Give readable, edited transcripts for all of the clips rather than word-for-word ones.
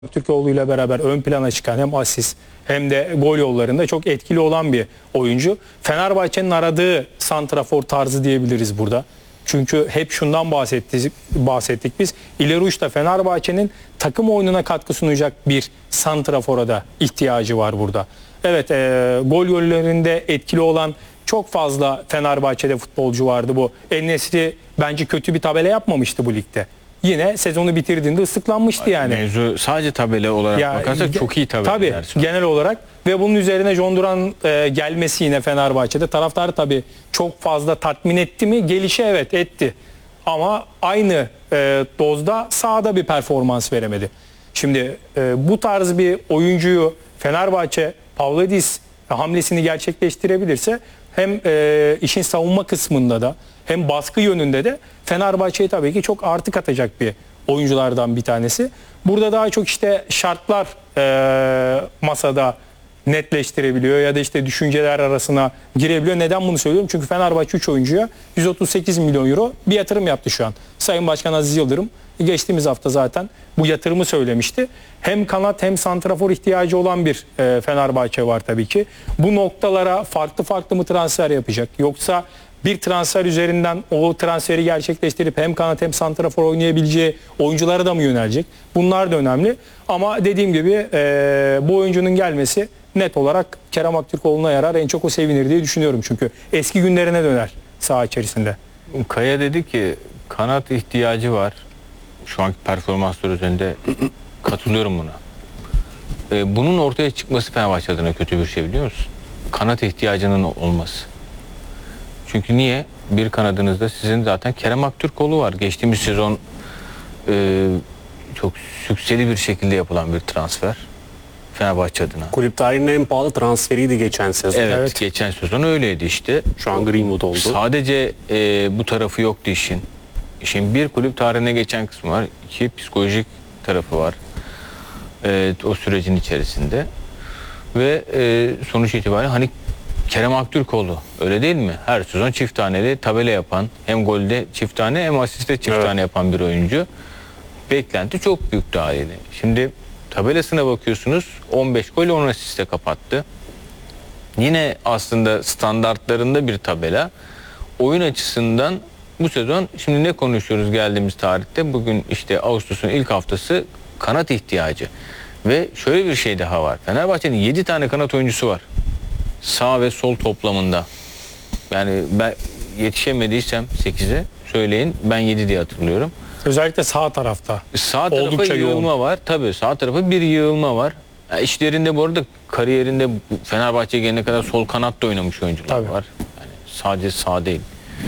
Türkoğlu ile beraber ön plana çıkan hem asist hem de gol yollarında çok etkili olan bir oyuncu. Fenerbahçe'nin aradığı santrafor tarzı diyebiliriz burada. Çünkü hep şundan bahsettik biz. İleri uçta Fenerbahçe'nin takım oyununa katkı sunacak bir santrafora da ihtiyacı var burada. Evet, gol yollarında etkili olan çok fazla Fenerbahçe'de futbolcu vardı bu. En-Nesyri bence kötü bir tabela yapmamıştı bu ligde. Yine sezonu bitirdiğinde ıslıklanmıştı yani. Mevzu sadece tabela olarak bakarsak çok iyi tabela. Tabii genel olarak ve bunun üzerine John Duran gelmesi yine Fenerbahçe'de taraftarı tabii çok fazla tatmin etti mi? Gelişi evet etti. Ama aynı dozda sahada bir performans veremedi. Şimdi bu tarz bir oyuncuyu Fenerbahçe Pavlidis hamlesini gerçekleştirebilirse hem işin savunma kısmında da hem baskı yönünde de Fenerbahçe'ye tabii ki çok artı katacak bir oyunculardan bir tanesi. Burada daha çok işte şartlar masada netleştirebiliyor ya da işte düşünceler arasına girebiliyor. Neden bunu söylüyorum? Çünkü Fenerbahçe 3 oyuncuya 138 milyon euro bir yatırım yaptı şu an. Sayın Başkan Aziz Yıldırım geçtiğimiz hafta zaten bu yatırımı söylemişti. Hem kanat hem santrafor ihtiyacı olan bir Fenerbahçe var tabii ki. Bu noktalara farklı mı transfer yapacak? Yoksa bir transfer üzerinden o transferi gerçekleştirip hem kanat hem santrafor oynayabileceği oyunculara da mı yönelecek? Bunlar da önemli. Ama dediğim gibi bu oyuncunun gelmesi net olarak Kerem Aktürkoğlu'na yarar. En çok o sevinir diye düşünüyorum çünkü. Eski günlerine döner saha içerisinde. Kaya dedi ki kanat ihtiyacı var. Şu anki performanslar üzerinde katılıyorum buna. Bunun ortaya çıkması Fenerbahçe adına kötü bir şey, biliyor musun? Kanat ihtiyacının olması. Çünkü niye? Bir kanadınızda sizin zaten Kerem Aktürkoğlu var. Geçtiğimiz sezon çok sükseli bir şekilde yapılan bir transfer Fenerbahçe adına. Kulüp tarihinin en pahalı transferiydi geçen sezon. Evet, geçen sezon öyleydi işte. Şu an Greenwood oldu. Sadece bu tarafı yoktu işin. İşin bir kulüp tarihine geçen kısmı var. İki psikolojik tarafı var. O sürecin içerisinde. Ve sonuç itibariyle hani Kerem Aktürkoğlu öyle değil mi? Her sezon çift taneli tabela yapan, hem golde çift tane hem asiste çift tane yapan bir oyuncu. Beklenti çok büyük haliyle. Şimdi tabelasına bakıyorsunuz, 15 gol 10 asiste kapattı. Yine aslında standartlarında bir tabela. Oyun açısından bu sezon şimdi ne konuşuyoruz geldiğimiz tarihte? Bugün işte Ağustos'un ilk haftası, kanat ihtiyacı. Ve şöyle bir şey daha var. Fenerbahçe'nin 7 tane kanat oyuncusu var. Sağ ve sol toplamında. Yani ben yetişemediysem 8'e söyleyin, ben 7 diye hatırlıyorum. Özellikle sağ tarafta. Sağ tarafa yığılma var. Tabii sağ tarafa bir yığılma var. Yani işlerinde bu arada kariyerinde Fenerbahçe'ye gelene kadar sol kanatta oynamış oyuncular tabii var. Yani sadece sağ değil.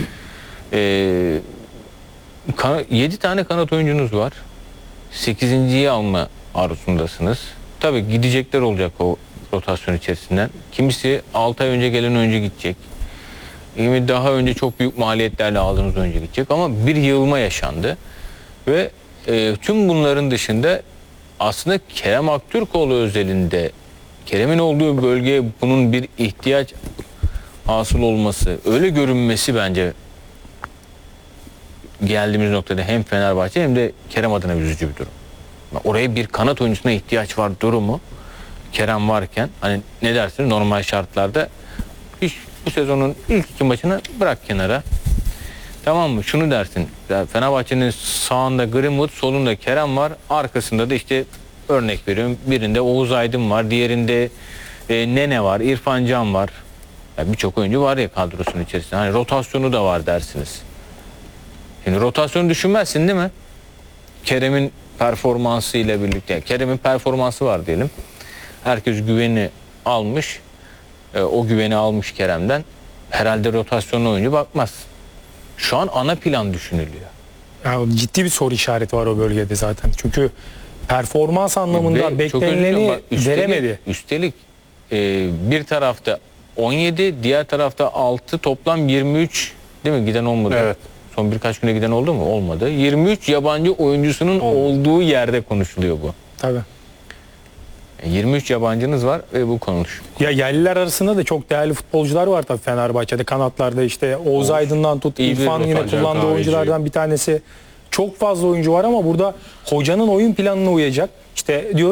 7 tane kanat oyuncunuz var. 8.'yi alma arzusundasınız. Tabii gidecekler olacak o rotasyon içerisinden. Kimisi 6 ay önce gelen oyuncu gidecek. Daha önce çok büyük maliyetlerle aldığınız oyuncu gidecek. Ama bir yığılma yaşandı. Ve tüm bunların dışında aslında Kerem Aktürkoğlu özelinde Kerem'in olduğu bölgeye bunun bir ihtiyaç hasıl olması, öyle görünmesi bence geldiğimiz noktada hem Fenerbahçe hem de Kerem adına üzücü bir durum. Oraya bir kanat oyuncusuna ihtiyaç var durumu Kerem varken, hani ne dersiniz, normal şartlarda hiç bu sezonun ilk 2 maçını bırak kenara. Tamam mı? Şunu dersin. Fenerbahçe'nin sağında Greenwood, solunda Kerem var. Arkasında da işte örnek veriyorum. Birinde Oğuz Aydın var. Diğerinde Nene var. İrfan Can var. Yani birçok oyuncu var ya kadrosunun içerisinde. Hani rotasyonu da var dersiniz. Şimdi rotasyonu düşünmezsin değil mi? Kerem'in performansı ile birlikte. Kerem'in performansı var diyelim. Herkes güveni almış. O güveni almış Kerem'den. Herhalde rotasyonlu oyuncu bakmaz. Şu an ana plan düşünülüyor. Yani ciddi bir soru işareti var o bölgede zaten. Çünkü performans anlamında beklenileni veremedi. Üstelik bir tarafta 17, diğer tarafta 6, toplam 23 değil mi? Giden olmadı. Evet. Son birkaç güne giden oldu mu? Olmadı. 23 yabancı oyuncusunun olduğu yerde konuşuluyor bu. Tabii. 23 yabancınız var ve bu konuşuluyor. Ya yerliler arasında da çok değerli futbolcular var tabii Fenerbahçe'de. Kanatlarda işte Oğuz Aydın'dan tut, İrfan yine kullandığı oyunculardan bir tanesi. Çok fazla oyuncu var ama burada hocanın oyun planına uyacak. İşte diyorum